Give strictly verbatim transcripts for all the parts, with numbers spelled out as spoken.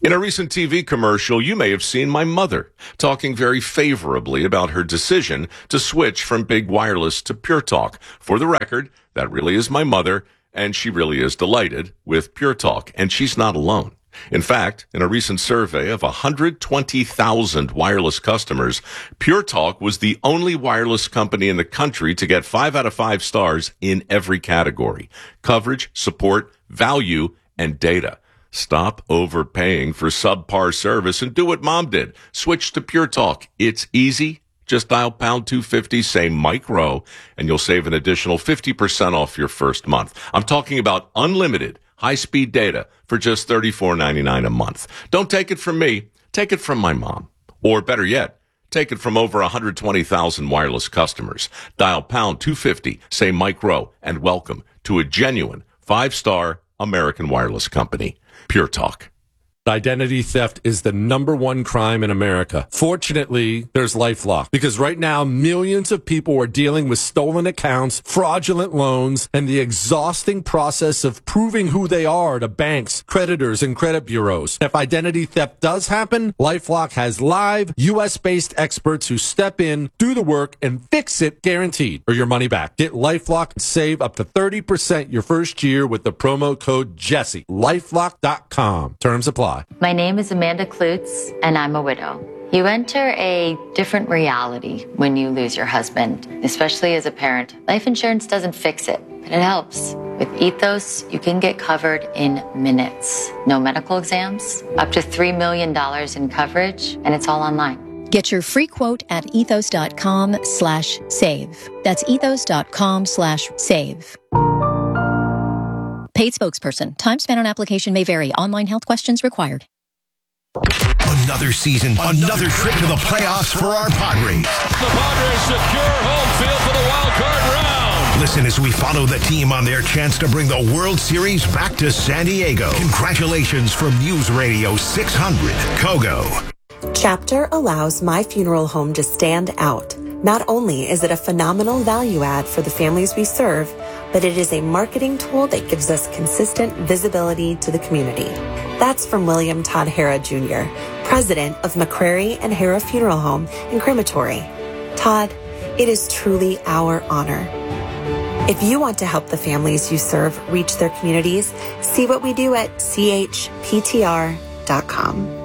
In a recent T V commercial, you may have seen my mother talking very favorably about her decision to switch from Big Wireless to Pure Talk. For the record, that really is my mother, and she really is delighted with Pure Talk, and she's not alone. In fact, in a recent survey of one hundred twenty thousand wireless customers, Pure Talk was the only wireless company in the country to get five out of five stars in every category: coverage, support, value, and data. Stop overpaying for subpar service and do what Mom did. Switch to Pure Talk. It's easy. Just dial pound two fifty, say Mike Rowe, and you'll save an additional fifty percent off your first month. I'm talking about unlimited high-speed data for just thirty-four ninety-nine a month. Don't take it from me. Take it from my mom. Or better yet, take it from over one hundred twenty thousand wireless customers. Dial pound two fifty, say Mike Rowe, and welcome to a genuine five-star American wireless company. Pure Talk. Identity theft is the number one crime in America. Fortunately, there's LifeLock, because right now millions of people are dealing with stolen accounts, fraudulent loans, and the exhausting process of proving who they are to banks, creditors, and credit bureaus. If identity theft does happen, LifeLock has live U S-based experts who step in, do the work, and fix it guaranteed, or your money back. Get LifeLock and save up to thirty percent your first year with the promo code Jesse. LifeLock dot com. Terms apply. My name is Amanda Klutz, and I'm a widow. You enter a different reality when you lose your husband, especially as a parent. Life insurance doesn't fix it, but it helps. With Ethos, you can get covered in minutes. No medical exams, up to three million dollars in coverage, and it's all online. Get your free quote at ethos.com slash save. That's ethos.com slash save. Paid spokesperson. Time spent on application may vary. Online health questions required. Another season, another trip to the playoffs for our Padres. The Padres secure home field for the wild card round. Listen as we follow the team on their chance to bring the World Series back to San Diego. Congratulations from News Radio six hundred, Kogo. Chapter allows My Funeral Home to stand out. Not only is it a phenomenal value add for the families we serve, but it is a marketing tool that gives us consistent visibility to the community. That's from William Todd Hara Junior, president of McCrary and Hara Funeral Home and Crematory. Todd, it is truly our honor. If you want to help the families you serve reach their communities, see what we do at c h p t r dot com.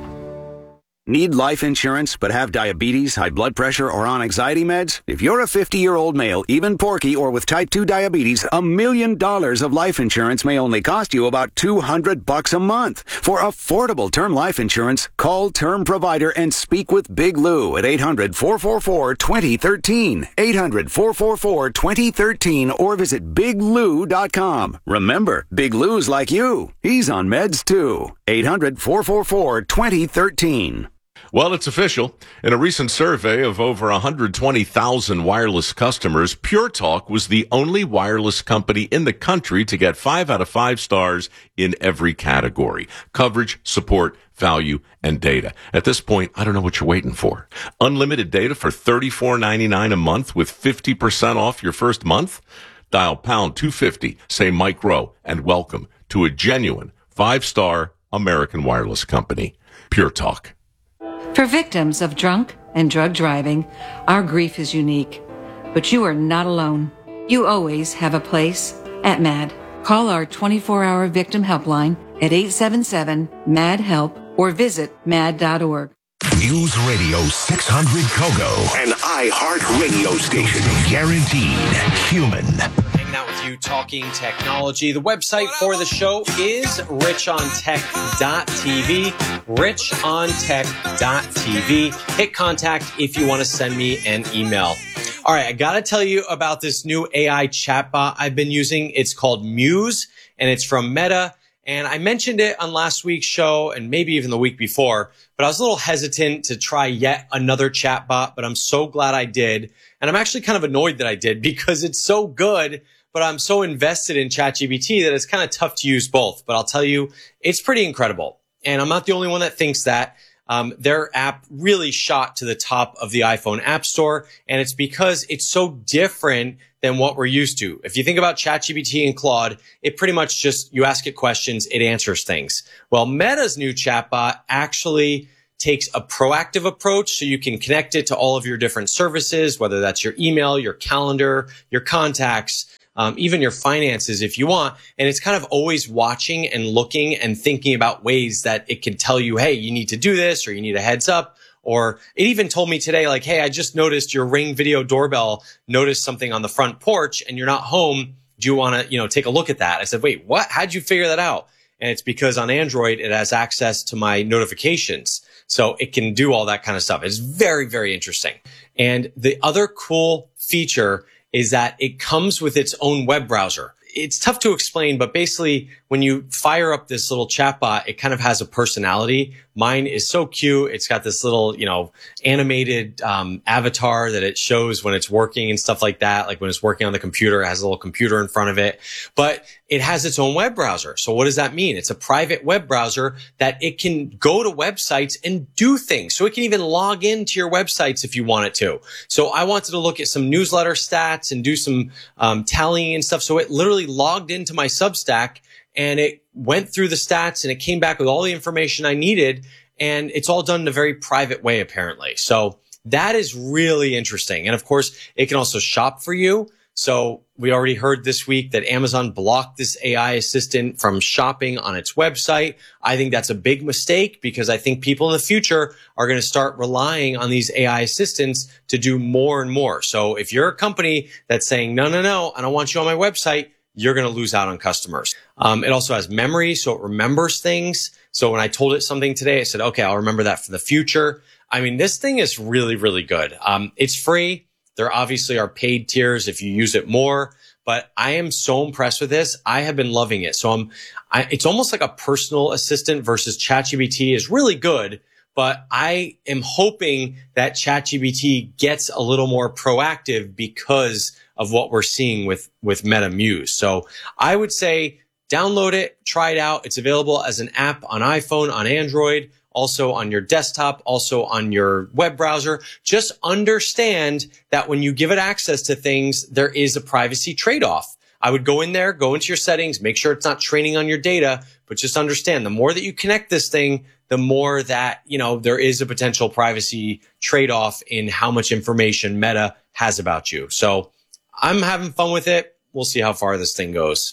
Need life insurance but have diabetes, high blood pressure, or on anxiety meds? If you're a fifty-year-old male, even porky, or with type two diabetes, a million dollars of life insurance may only cost you about two hundred bucks a month. For affordable term life insurance, call Term Provider and speak with Big Lou at eight hundred, four four four, two zero one three, eight hundred, four four four, two zero one three, or visit big lou dot com. Remember, Big Lou's like you. He's on meds too. eight hundred, four four four, two zero one three. Well, it's official. In a recent survey of over one hundred twenty thousand wireless customers, Pure Talk was the only wireless company in the country to get five out of five stars in every category: coverage, support, value, and data. At this point, I don't know what you're waiting for. Unlimited data for thirty-four ninety-nine a month with fifty percent off your first month? Dial pound two fifty, say Mike Rowe, and welcome to a genuine five-star American wireless company. Pure Talk. For victims of drunk and drug driving, our grief is unique. But you are not alone. You always have a place at MAD. Call our twenty-four hour victim helpline at eight seven seven, M A D, HELP or visit mad dot org. News Radio six hundred Kogo, an iHeart radio station. Guaranteed human. Hanging out with you, talking technology. The website for the show is rich on tech dot t v. rich on tech dot t v. Hit contact if you want to send me an email. All right, I got to tell you about this new A I chatbot I've been using. It's called Muse, and it's from Meta. And I mentioned it on last week's show and maybe even the week before, but I was a little hesitant to try yet another chatbot, but I'm so glad I did. And I'm actually kind of annoyed that I did because it's so good, but I'm so invested in ChatGPT that it's kind of tough to use both. But I'll tell you, it's pretty incredible. And I'm not the only one that thinks that. um, their app really shot to the top of the iPhone App Store. And it's because it's so different than what we're used to. If you think about ChatGPT and Claude, it pretty much just, you ask it questions, it answers things. Well, Meta's new chatbot actually takes a proactive approach, so you can connect it to all of your different services, whether that's your email, your calendar, your contacts, um, even your finances if you want. And it's kind of always watching and looking and thinking about ways that it can tell you, hey, you need to do this, or you need a heads up. Or it even told me today, like, hey, I just noticed your Ring video doorbell noticed something on the front porch and you're not home. Do you want to, you know, take a look at that? I said, wait, what? How'd you figure that out? And it's because on Android, it has access to my notifications. So it can do all that kind of stuff. It's very, very interesting. And the other cool feature is that it comes with its own web browser. It's tough to explain, but basically when you fire up this little chatbot, it kind of has a personality. Mine is so cute. It's got this little, you know, animated um, avatar that it shows when it's working and stuff like that. Like when it's working on the computer, it has a little computer in front of it. But it has its own web browser. So what does that mean? It's a private web browser that it can go to websites and do things. So it can even log into your websites if you want it to. So I wanted to look at some newsletter stats and do some um, tallying and stuff. So it literally logged into my Substack and it went through the stats and it came back with all the information I needed. And it's all done in a very private way, apparently. So that is really interesting. And of course, it can also shop for you. So we already heard this week that Amazon blocked this A I assistant from shopping on its website. I think that's a big mistake because I think people in the future are going to start relying on these A I assistants to do more and more. So if you're a company that's saying, no, no, no, I don't want you on my website, you're going to lose out on customers. Um, it also has memory, so it remembers things. So when I told it something today, I said, okay, I'll remember that for the future. I mean, this thing is really, really good. Um, it's free. There obviously are paid tiers if you use it more, but I am so impressed with this. I have been loving it. So I'm, I, it's almost like a personal assistant versus ChatGPT is really good, but I am hoping that ChatGPT gets a little more proactive because of what we're seeing with, with Meta Muse. So I would say download it, try it out. It's available as an app on iPhone, on Android, also on your desktop, also on your web browser. Just understand that when you give it access to things, there is a privacy trade-off. I would go in there, go into your settings, make sure it's not training on your data, but just understand the more that you connect this thing, the more that, you know, there is a potential privacy trade-off in how much information Meta has about you. So I'm having fun with it. We'll see how far this thing goes.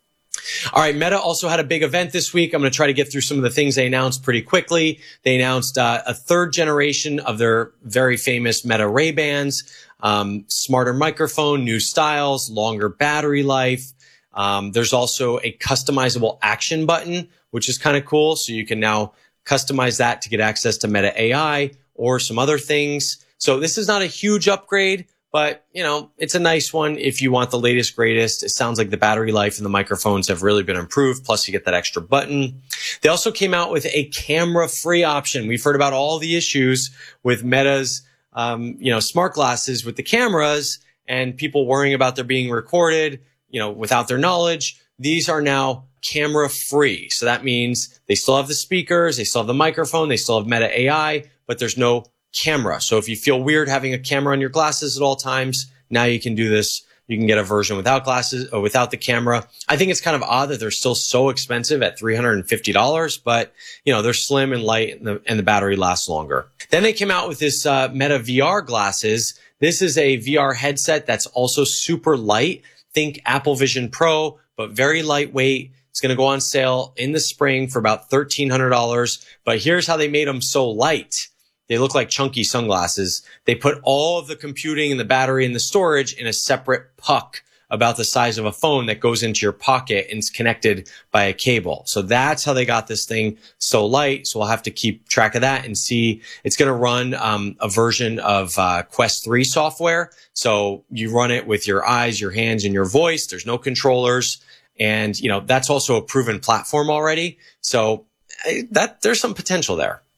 All right. Meta also had a big event this week. I'm going to try to get through some of the things they announced pretty quickly. They announced uh, a third generation of their very famous Meta Ray-Bans, um, smarter microphone, new styles, longer battery life. Um, there's also a customizable action button, which is kind of cool. So you can now customize that to get access to Meta A I or some other things. So this is not a huge upgrade, but, you know, it's a nice one if you want the latest, greatest. It sounds like the battery life and the microphones have really been improved. Plus, you get that extra button. They also came out with a camera-free option. We've heard about all the issues with Meta's, um, you know, smart glasses with the cameras and people worrying about their being recorded, you know, without their knowledge. These are now camera-free. So that means they still have the speakers, they still have the microphone, they still have Meta A I, but there's no camera. So if you feel weird having a camera on your glasses at all times, now you can do this. You can get a version without glasses or without the camera. I think it's kind of odd that they're still so expensive at three hundred fifty dollars, but you know, they're slim and light and the, and the battery lasts longer. Then they came out with this uh, Meta V R glasses. This is a V R headset that's also super light. Think Apple Vision Pro, but very lightweight. It's going to go on sale in the spring for about thirteen hundred dollars. But here's how they made them so light. They look like chunky sunglasses. They put all of the computing and the battery and the storage in a separate puck about the size of a phone that goes into your pocket and is connected by a cable. So that's how they got this thing so light. So we'll have to keep track of that and see. It's going to run um, a version of uh, Quest three software. So you run it with your eyes, your hands, and your voice. There's no controllers. And, you know, that's also a proven platform already. So that there's some potential there.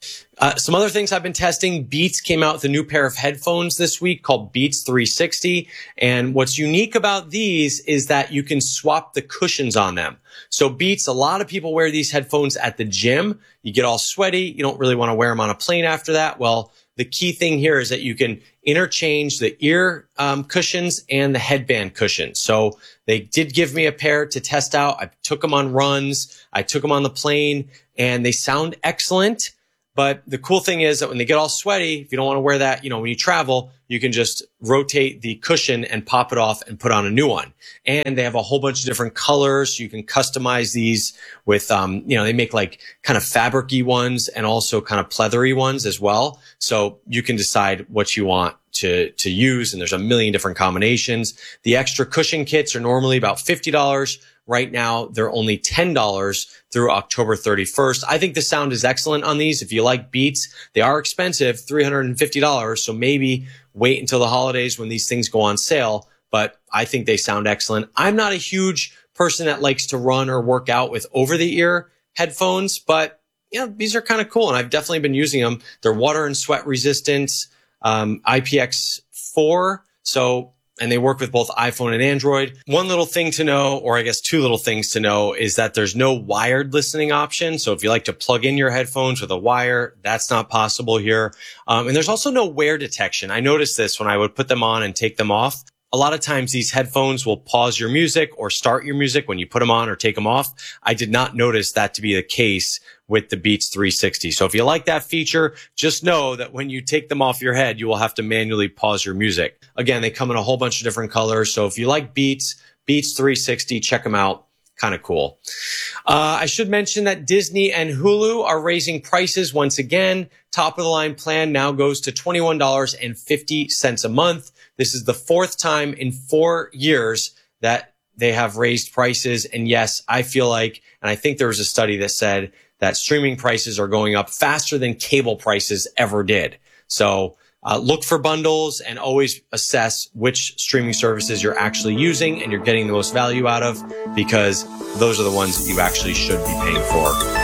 Uh, some other things I've been testing. Beats came out with a new pair of headphones this week called Beats three sixty. And what's unique about these is that you can swap the cushions on them. So Beats, a lot of people wear these headphones at the gym. You get all sweaty. You don't really want to wear them on a plane after that. Well, the key thing here is that you can interchange the ear um, cushions and the headband cushions. So they did give me a pair to test out. I took them on runs. I took them on the plane, and they sound excellent. But the cool thing is that when they get all sweaty, if you don't want to wear that, you know, when you travel, you can just rotate the cushion and pop it off and put on a new one. And they have a whole bunch of different colors. So you can customize these with, um, you know, they make like kind of fabric-y ones and also kind of pleathery ones as well. So you can decide what you want to, to use. And there's a million different combinations. The extra cushion kits are normally about fifty dollars. Right now, they're only ten dollars through October thirty-first. I think the sound is excellent on these. If you like Beats, they are expensive, three hundred fifty dollars. So maybe wait until the holidays when these things go on sale. But I think they sound excellent. I'm not a huge person that likes to run or work out with over-the-ear headphones, but yeah, these are kind of cool. And I've definitely been using them. They're water and sweat resistant, um, I P X four. So and they work with both iPhone and Android. One little thing to know, or I guess two little things to know, is that there's no wired listening option. So if you like to plug in your headphones with a wire, that's not possible here. Um, and there's also no wear detection. I noticed this when I would put them on and take them off. A lot of times these headphones will pause your music or start your music when you put them on or take them off. I did not notice that to be the case with the Beats three sixty. So if you like that feature, just know that when you take them off your head, you will have to manually pause your music. Again, they come in a whole bunch of different colors. So if you like Beats, Beats three sixty, check them out. Kind of cool. Uh, I should mention that Disney and Hulu are raising prices once again. Top of the line plan now goes to twenty-one dollars and fifty cents a month. This is the fourth time in four years that they have raised prices. And yes, I feel like, and I think there was a study that said that streaming prices are going up faster than cable prices ever did. So uh, look for bundles and always assess which streaming services you're actually using and you're getting the most value out of, because those are the ones that you actually should be paying for.